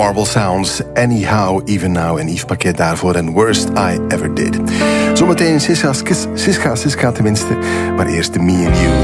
Marble Sounds, Anyhow, Even Now en Yves Paquet daarvoor en Worst I Ever Did. Zometeen Siska tenminste, maar eerst de Me and You.